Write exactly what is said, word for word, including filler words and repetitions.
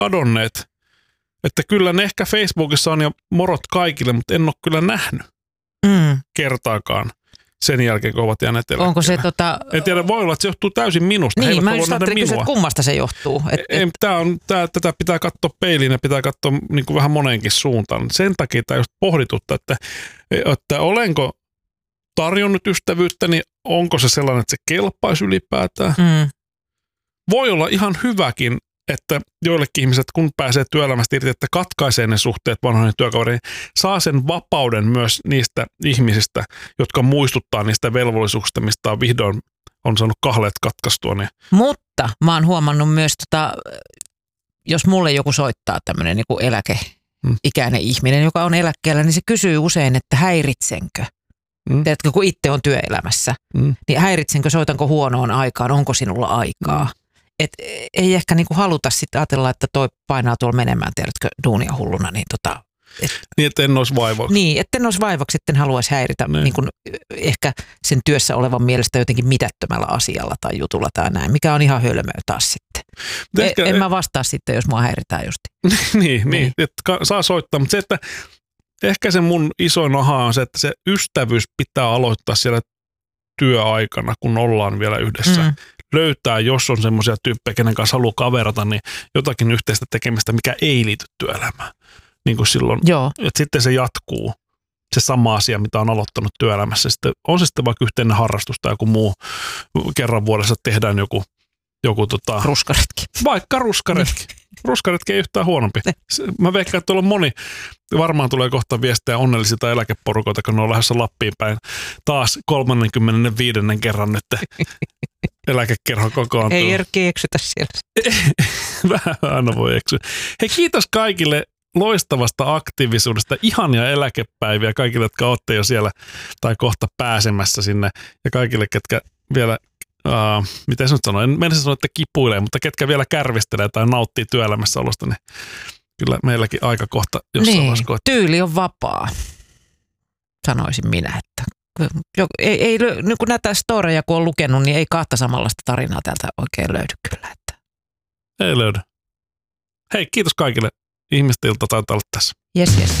adonneet. Että kyllä ne ehkä Facebookissa on ja morot kaikille, mutta en ole kyllä nähnyt mm. kertaakaan sen jälkeen, kun ovat jääneet eläkkeelle. Onko se tota... En tiedä, voi olla, että se johtuu täysin minusta. Niin, mä just ajattelin kysyä, että kummasta se johtuu. Et, et... Tää on, tää, tätä pitää katsoa peiliin ja pitää katsoa niin kuin vähän moneenkin suuntaan. Sen takia tämä just pohditutta, että, että olenko tarjonnut ystävyyttä, niin onko se sellainen, että se kelpaisi ylipäätään? Mm. Voi olla ihan hyväkin, että joillekin ihmiset, kun pääsee työelämästä irti, että katkaisee ne suhteet vanhoihin työkaveriin, saa sen vapauden myös niistä ihmisistä, jotka muistuttaa niistä velvollisuuksista, mistä on vihdoin on saanut kahleet katkaistua. Niin. Mutta mä oon huomannut myös, tota, jos mulle joku soittaa tämmöinen niin eläkeikäinen hmm. ihminen, joka on eläkkeellä, niin se kysyy usein, että häiritsenkö? Hmm. Tiedätkö, kun itse on työelämässä, hmm. niin häiritsenkö, soitanko huonoon aikaan, onko sinulla aikaa? Hmm. Et ei ehkä niinku haluta sitten ajatella, että toi painaa tuolla menemään, tiedätkö, duunia hulluna. Niin, tota, et, niin että en olisi vaivoksi. Niin, että en olisi vaivoksi, että en haluaisi häiritä niin kun, ehkä sen työssä olevan mielestä jotenkin mitättömällä asialla tai jutulla tai näin, mikä on ihan hölmöä taas sitten. Ehkä, en, en mä vastaa sitten, jos mua häiritään just. niin, niin, niin. Että saa soittaa, mutta se, että ehkä se mun isoin aha on se, että se ystävyys pitää aloittaa siellä työaikana, kun ollaan vielä yhdessä. Mm. Löytää, jos on semmoisia tyyppejä, kenen kanssa haluaa kaverata, niin jotakin yhteistä tekemistä, mikä ei liity työelämään. Niin kuin silloin. Joo. Että sitten se jatkuu, se sama asia, mitä on aloittanut työelämässä. Sitten on se sitten vaikka yhteinen harrastus tai joku muu. Kerran vuodessa tehdään joku, joku tota, ruskaretki. Vaikka ruskaretki. Ruskaretki ei yhtään huonompi. Mä veikkaan, että tuolla on moni, varmaan tulee kohta viestejä onnellisilta eläkeporukoita, kun ne on lähdössä Lappiin päin. Taas kolmaskymmenesviides kerran nyt eläkekerho kokoontuu. Ei Erkki eksytä siellä. Vähän aina voi eksyä. Hei, kiitos kaikille loistavasta aktiivisuudesta. Ihania eläkepäiviä kaikille, jotka olette jo siellä tai kohta pääsemässä sinne. Ja kaikille, ketkä vielä, uh, miten se nyt sanoo, en mennä sanoa, että kipuilee, mutta ketkä vielä kärvistelee tai nauttii työelämässä olosta, niin kyllä meilläkin aika kohta jossain niin, vaiheessa koittaa. Tyyli on vapaa, sanoisin minä, että ei, ei, nyt kun näitä storeja kun on lukenut, niin ei kahta samanlaista tarinaa täältä oikein löydy kyllä. Että. Ei löydy. Hei, kiitos kaikille. Ihmisten ilta taitaa olla tässä. Jes, jes.